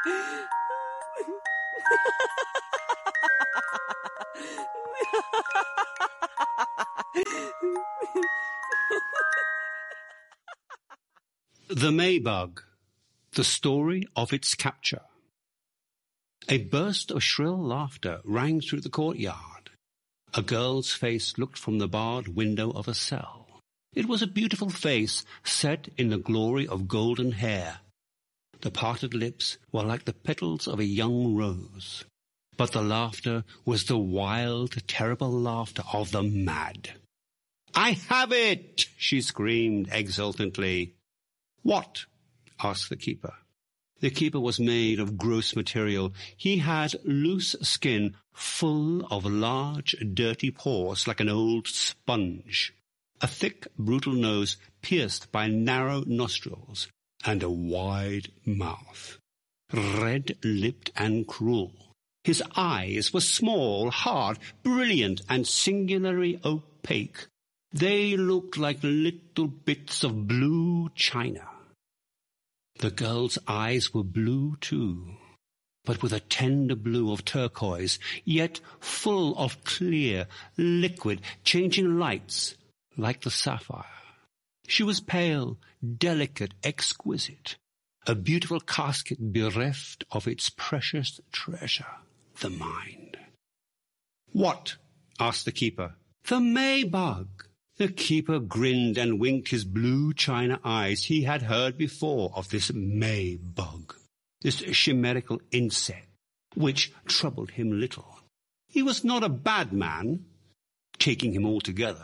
The May-bug, the story of its capture. A burst of shrill laughter rang through the courtyard. A girl's face looked from the barred window of a cell. It was a beautiful face set in the glory of golden hair. The parted lips were like the petals of a young rose. But the laughter was the wild, terrible laughter of the mad. "I have it!" she screamed exultantly. "What?" asked the keeper. The keeper was made of gross material. He had loose skin full of large, dirty pores like an old sponge, a thick, brutal nose pierced by narrow nostrils, and a wide mouth, red-lipped and cruel. His eyes were small, hard, brilliant, and singularly opaque. They looked like little bits of blue china. The girl's eyes were blue too, but with a tender blue of turquoise, yet full of clear, liquid, changing lights like the sapphire. She was pale, delicate, exquisite, a beautiful casket bereft of its precious treasure, the mind. "What?" asked the keeper. "The May-bug." The keeper grinned and winked his blue china eyes. He had heard before of this May-bug, this chimerical insect, which troubled him little. He was not a bad man, taking him altogether,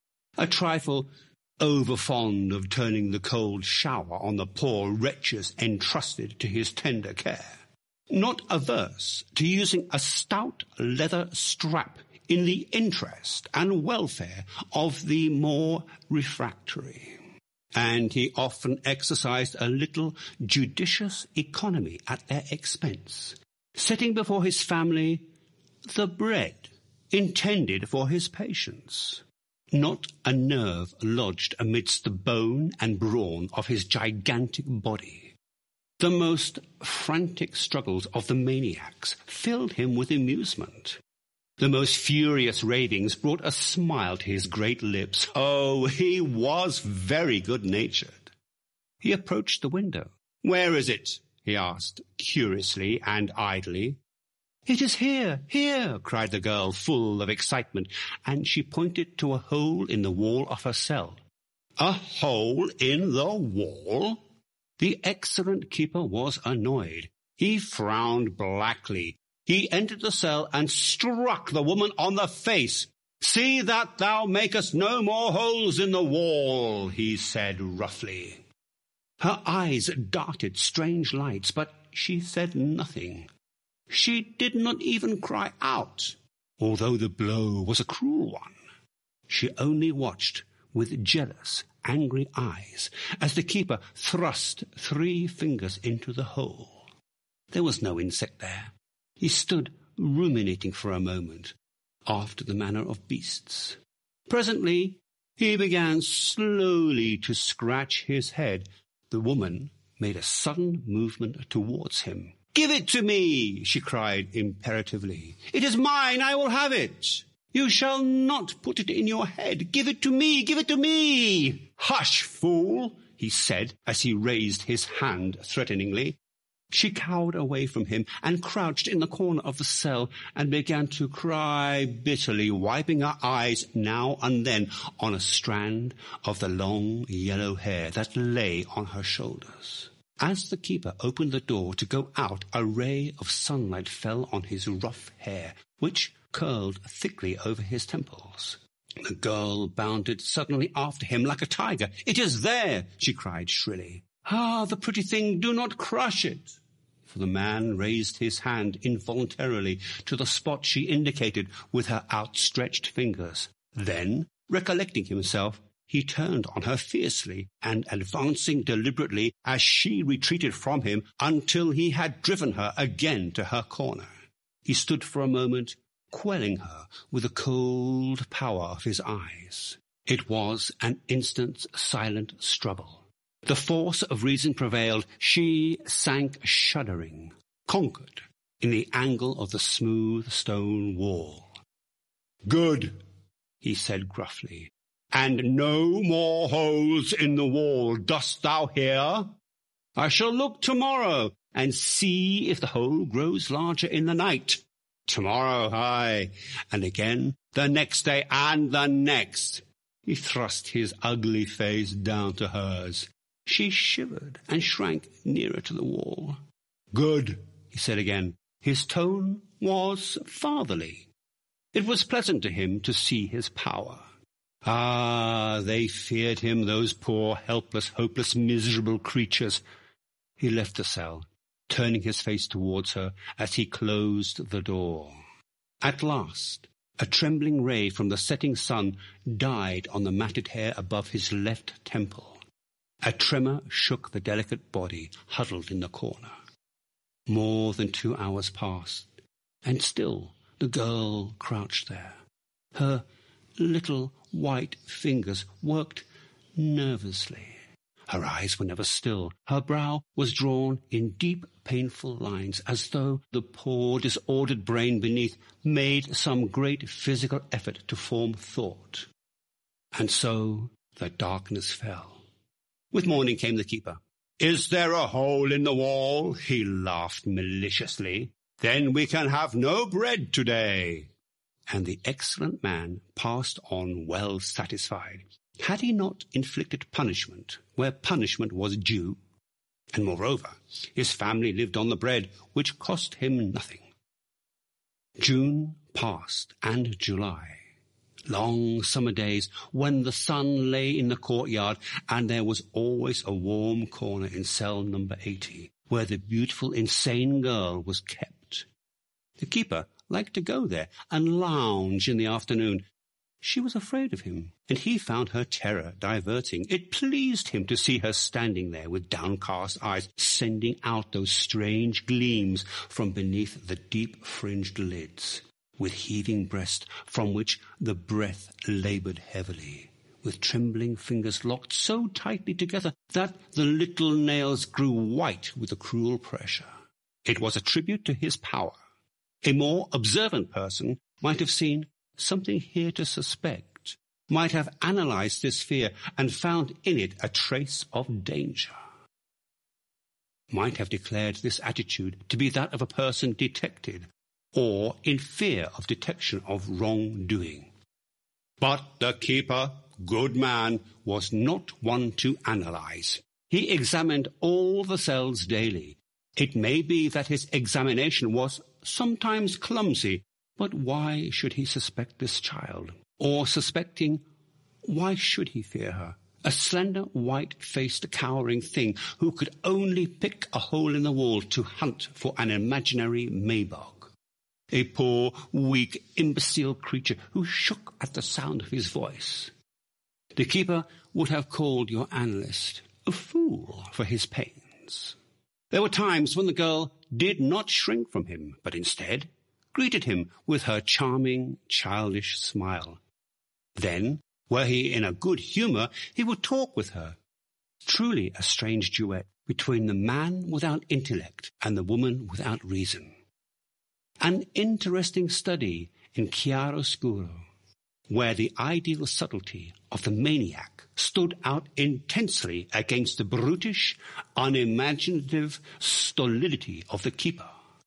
a trifle over-fond of turning the cold shower on the poor wretches entrusted to his tender care, not averse to using a stout leather strap in the interest and welfare of the more refractory. And he often exercised a little judicious economy at their expense, setting before his family the bread intended for his patients, not a nerve lodged amidst the bone and brawn of his gigantic body. The most frantic struggles of the maniacs filled him with amusement. The most furious ravings brought a smile to his great lips. Oh, he was very good-natured. He approached the window. "Where is it?" he asked, curiously and idly. "It is here, here," cried the girl, full of excitement, and she pointed to a hole in the wall of her cell. "A hole in the wall?" The excellent keeper was annoyed. He frowned blackly. He entered the cell and struck the woman on the face. "See that thou makest no more holes in the wall," he said roughly. Her eyes darted strange lights, but she said nothing. She did not even cry out, although the blow was a cruel one. She only watched with jealous, angry eyes as the keeper thrust 3 fingers into the hole. There was no insect there. He stood ruminating for a moment, after the manner of beasts. Presently he began slowly to scratch his head. The woman made a sudden movement towards him. "Give it to me!" she cried imperatively. "It is mine! I will have it! You shall not put it in your head! Give it to me! Give it to me!" "Hush, fool!" he said, as he raised his hand threateningly. She cowered away from him and crouched in the corner of the cell and began to cry bitterly, wiping her eyes now and then on a strand of the long yellow hair that lay on her shoulders. As the keeper opened the door to go out, a ray of sunlight fell on his rough hair, which curled thickly over his temples. The girl bounded suddenly after him like a tiger. "It is there!" she cried shrilly. "Ah, the pretty thing, do not crush it!" For the man raised his hand involuntarily to the spot she indicated with her outstretched fingers. Then, recollecting himself, he turned on her fiercely and advancing deliberately as she retreated from him until he had driven her again to her corner. He stood for a moment, quelling her with the cold power of his eyes. It was an instant's silent struggle. The force of reason prevailed. She sank shuddering, conquered, in the angle of the smooth stone wall. "Good," he said gruffly, "and no more holes in the wall. Dost thou hear? I shall look tomorrow and see if the hole grows larger in the night. Tomorrow, aye, and again the next day and the next." He thrust his ugly face down to hers. She shivered and shrank nearer to the wall. "Good," he said again. His tone was fatherly. It was pleasant to him to see his power. Ah, they feared him, those poor, helpless, hopeless, miserable creatures. He left the cell, turning his face towards her as he closed the door. At last, a trembling ray from the setting sun died on the matted hair above his left temple. A tremor shook the delicate body huddled in the corner. More than 2 hours passed, and still the girl crouched there. Her little white fingers worked nervously. Her eyes were never still. Her brow was drawn in deep, painful lines, as though the poor, disordered brain beneath made some great physical effort to form thought. And so the darkness fell. With morning came the keeper. "Is there a hole in the wall?" he laughed maliciously. "Then we can have no bread today." And the excellent man passed on well satisfied. Had he not inflicted punishment where punishment was due? And moreover, his family lived on the bread, which cost him nothing. June passed, and July. Long summer days when the sun lay in the courtyard, and there was always a warm corner in cell number 80, where the beautiful, insane girl was kept. The keeper liked to go there and lounge in the afternoon. She was afraid of him, and he found her terror diverting. It pleased him to see her standing there with downcast eyes, sending out those strange gleams from beneath the deep-fringed lids, with heaving breast from which the breath laboured heavily, with trembling fingers locked so tightly together that the little nails grew white with the cruel pressure. It was a tribute to his power. A more observant person might have seen something here to suspect, might have analyzed this fear and found in it a trace of danger, might have declared this attitude to be that of a person detected or in fear of detection of wrongdoing. But the keeper, good man, was not one to analyze. He examined all the cells daily. It may be that his examination was sometimes clumsy, but why should he suspect this child? Or suspecting, why should he fear her? A slender, white-faced, cowering thing who could only pick a hole in the wall to hunt for an imaginary Maybug. A poor, weak, imbecile creature who shook at the sound of his voice. The keeper would have called your analyst a fool for his pains. There were times when the girl did not shrink from him, but instead greeted him with her charming, childish smile. Then, were he in a good humour, he would talk with her. Truly a strange duet between the man without intellect and the woman without reason. An interesting study in chiaroscuro, where the ideal subtlety of the maniac stood out intensely against the brutish, unimaginative stolidity of the keeper.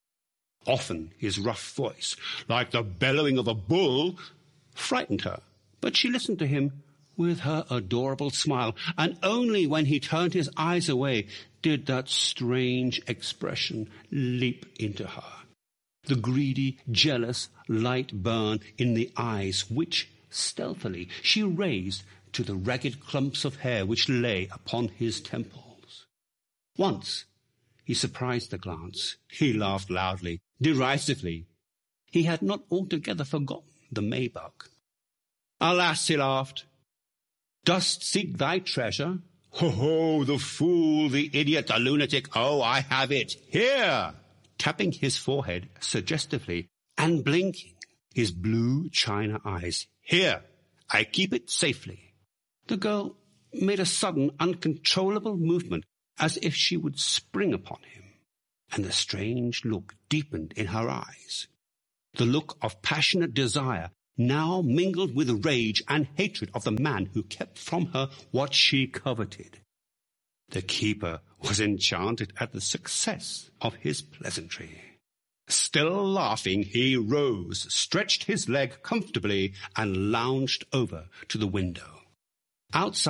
Often his rough voice, like the bellowing of a bull, frightened her, but she listened to him with her adorable smile, and only when he turned his eyes away did that strange expression leap into her. The greedy, jealous light burn in the eyes which, stealthily, she raised to the ragged clumps of hair which lay upon his temples. Once he surprised the glance. He laughed loudly, derisively. He had not altogether forgotten the Maybug. "Alas," he laughed, "dost seek thy treasure? Ho, ho, the fool, the idiot, the lunatic. Oh, I have it. Here!" Tapping his forehead suggestively and blinking his blue china eyes. "Here, I keep it safely." The girl made a sudden, uncontrollable movement, as if she would spring upon him, and the strange look deepened in her eyes. The look of passionate desire now mingled with rage and hatred of the man who kept from her what she coveted. The keeper was enchanted at the success of his pleasantry. Still laughing, he rose, stretched his leg comfortably, and lounged over to the window. Outside